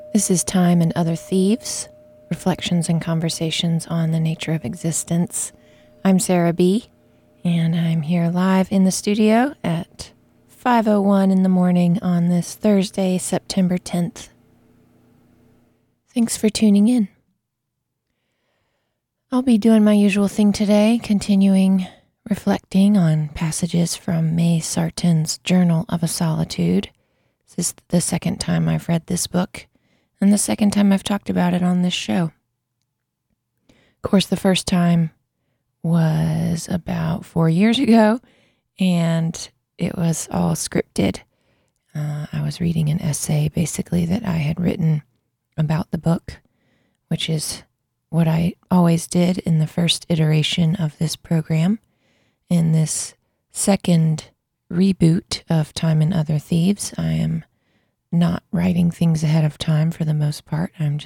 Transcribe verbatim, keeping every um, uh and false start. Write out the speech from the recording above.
This is Time and Other Thieves, reflections and conversations on the nature of existence. I'm Sarah B., and I'm here live in the studio at five oh one in the morning on this Thursday, September tenth. Thanks for tuning in. I'll be doing my usual thing today, continuing reflecting on passages from May Sarton's Journal of a Solitude. This is the second time I've read this book, and the second time I've talked about it on this show. Of course, the first time was about four years ago, and it was all scripted. Uh, I was reading an essay, basically, that I had written about the book, which is what I always did in the first iteration of this program. In this second reboot of Time and Other Thieves, I am not writing things ahead of time for the most part. I'm